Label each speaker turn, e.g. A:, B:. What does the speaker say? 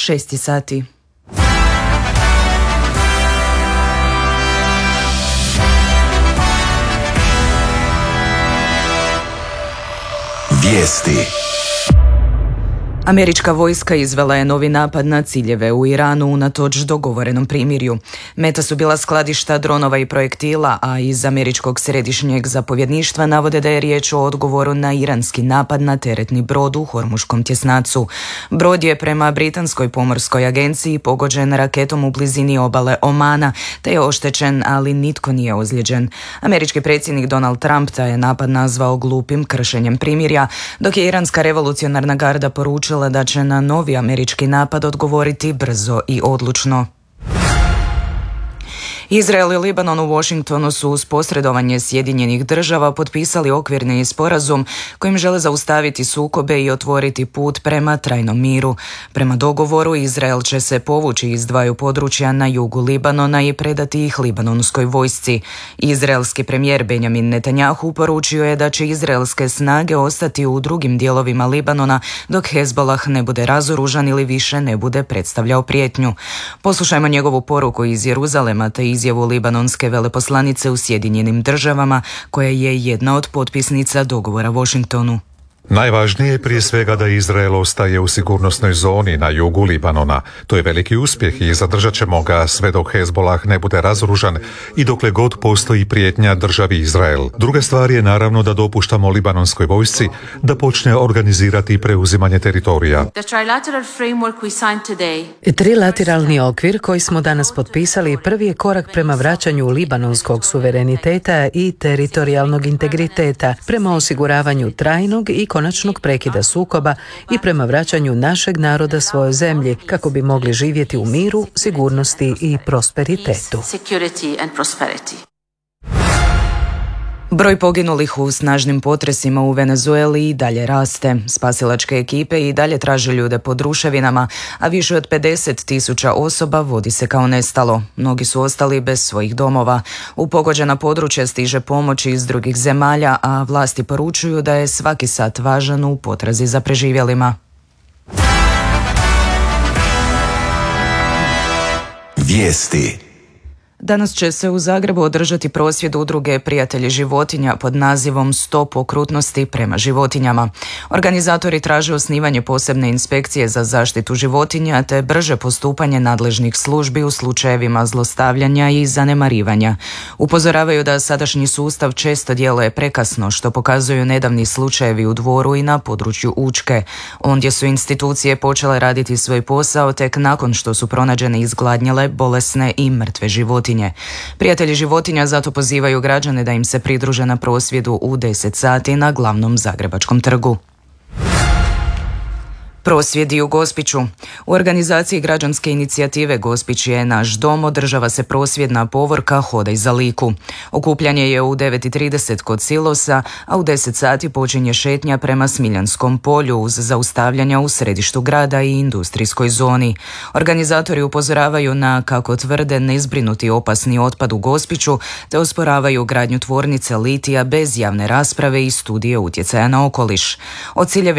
A: 6 sati.
B: Vijesti.
A: Američka vojska izvela je novi napad na ciljeve u Iranu unatoč dogovorenom primirju. Meta su bila skladišta dronova i projektila, a iz američkog središnjeg zapovjedništva navode da je riječ o odgovoru na iranski napad na teretni brod u Hormuškom tjesnacu. Brod je prema britanskoj pomorskoj agenciji pogođen raketom u blizini obale Omana, te je oštećen, ali nitko nije ozlijeđen. Američki predsjednik Donald Trump taj je napad nazvao glupim kršenjem primirja, dok je iranska revolucionarna garda poručila da će na novi američki napad odgovoriti brzo i odlučno. Izrael i Libanon u Washingtonu su uz posredovanje Sjedinjenih država potpisali okvirni sporazum kojim žele zaustaviti sukobe i otvoriti put prema trajnom miru. Prema dogovoru, Izrael će se povući iz dvaju područja na jugu Libanona i predati ih libanonskoj vojsci. Izraelski premijer Benjamin Netanjahu poručio je da će izraelske snage ostati u drugim dijelovima Libanona dok Hezbollah ne bude razoružan ili više ne bude predstavljao prijetnju. Poslušajmo njegovu poruku iz Jeruzalema te izjavu libanonske veleposlanice u Sjedinjenim državama, koja je jedna od potpisnica dogovora Washingtonu.
C: Najvažnije je prije svega da Izrael ostaje u sigurnosnoj zoni na jugu Libanona. To je veliki uspjeh i zadržat ćemo ga sve dok Hezbollah ne bude razoružan i dokle god postoji prijetnja državi Izrael. Druga stvar je naravno da dopuštamo libanonskoj vojsci da počne organizirati preuzimanje teritorija.
D: Trilateralni okvir koji smo danas potpisali prvi je korak prema vraćanju libanonskog suvereniteta i teritorijalnog integriteta, prema osiguravanju trajnog i konačnog prekida sukoba i prema vraćanju našeg naroda svojoj zemlji kako bi mogli živjeti u miru, sigurnosti i prosperitetu.
A: Broj poginulih u snažnim potresima u Venezueli i dalje raste. Spasilačke ekipe i dalje traže ljude pod ruševinama, a više od 50.000 osoba vodi se kao nestalo. Mnogi su ostali bez svojih domova. U pogođena područja stiže pomoć iz drugih zemalja, a vlasti poručuju da je svaki sat važan u potrazi za preživjelima.
B: Vijesti.
A: Danas će se u Zagrebu održati prosvjed udruge Prijatelji životinja pod nazivom Stop okrutnosti prema životinjama. Organizatori traže osnivanje posebne inspekcije za zaštitu životinja te brže postupanje nadležnih službi u slučajevima zlostavljanja i zanemarivanja. Upozoravaju da sadašnji sustav često djeluje prekasno, što pokazuju nedavni slučajevi u Dvoru i na području Učke. Ondje su institucije počele raditi svoj posao tek nakon što su pronađene izgladnjele, bolesne i mrtve životinje. Prijatelji životinja zato pozivaju građane da im se pridruže na prosvjedu u 10 sati na glavnom Zagrebačkom trgu. Prosvjedi u Gospiću. U organizaciji građanske inicijative Gospić je naš dom održava se prosvjedna povorka Hodaj za Liku. Okupljanje je u 9:30 kod silosa, a u 10 sati počinje šetnja prema Smiljanskom polju uz zaustavljanja u središtu grada i industrijskoj zoni. Organizatori upozoravaju na, kako tvrde, nezbrinuti opasni otpad u Gospiću te osporavaju gradnju tvornice litija bez javne rasprave i studije utjecaja na okoliš. O ciljevima